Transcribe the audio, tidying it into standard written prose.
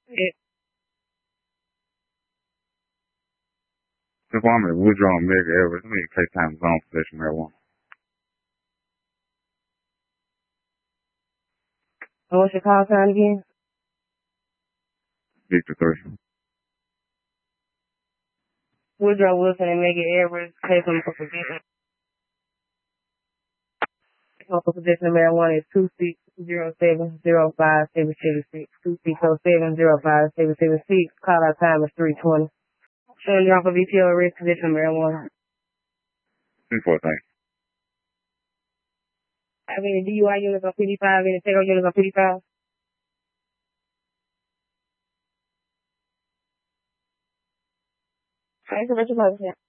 Yeah. If I'm at Woodrow and Mega Everett, let me take time zone possession marijuana. And what's your call sign again? Victor 3. Woodrow Wilson and Megan Everett, case number for possession of marijuana is 2607057776. 2607057776. Call out time is 3:20. Showing you off of BPO arrest possession of marijuana. 3-4 thing. Have any DUI units on 55, any takeout units on 55? Thanks for your